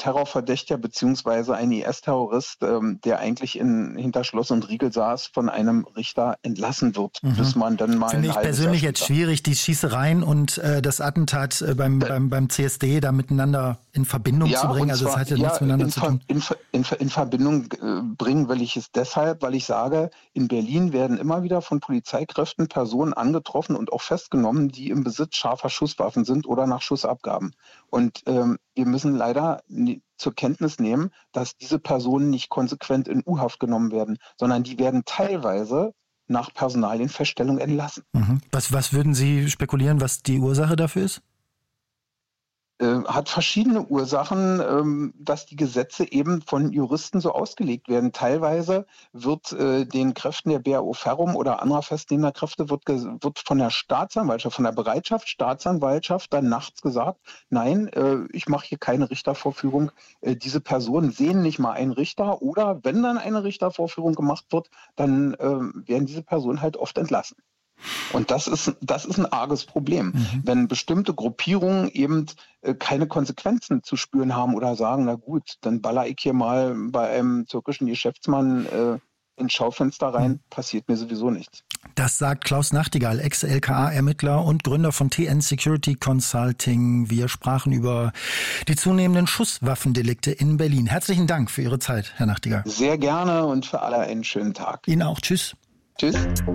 Terrorverdächtiger beziehungsweise ein IS-Terrorist, der eigentlich hinter Schloss und Riegel saß, von einem Richter entlassen wird, bis man dann mal Finde ich persönlich jetzt schwierig, die Schießereien und das Attentat beim CSD da miteinander in Verbindung zu bringen. Also es hat ja nichts miteinander zu tun. In Verbindung bringen will ich es deshalb, weil ich sage, in Berlin werden immer wieder von Polizeikräften Personen angetroffen und auch festgenommen, die im Besitz scharfer Schusswaffen sind oder nach Schussabgaben. Und wir müssen leider zur Kenntnis nehmen, dass diese Personen nicht konsequent in U-Haft genommen werden, sondern die werden teilweise nach Personalienfeststellung entlassen. Was würden Sie spekulieren, was die Ursache dafür ist? Hat verschiedene Ursachen, dass die Gesetze eben von Juristen so ausgelegt werden. Teilweise wird den Kräften der BAO Ferrum oder anderer festnehmender Kräfte wird von der Staatsanwaltschaft, von der Bereitschaftsstaatsanwaltschaft dann nachts gesagt, nein, ich mache hier keine Richtervorführung. Diese Personen sehen nicht mal einen Richter, oder wenn dann eine Richtervorführung gemacht wird, dann werden diese Personen halt oft entlassen. Und das ist ein arges Problem, wenn bestimmte Gruppierungen eben keine Konsequenzen zu spüren haben oder sagen, na gut, dann baller ich hier mal bei einem türkischen Geschäftsmann ins Schaufenster rein, passiert mir sowieso nichts. Das sagt Klaus Nachtigall, Ex-LKA-Ermittler und Gründer von TN Security Consulting. Wir sprachen über die zunehmenden Schusswaffendelikte in Berlin. Herzlichen Dank für Ihre Zeit, Herr Nachtigall. Sehr gerne und für alle einen schönen Tag. Ihnen auch. Tschüss. Tschüss.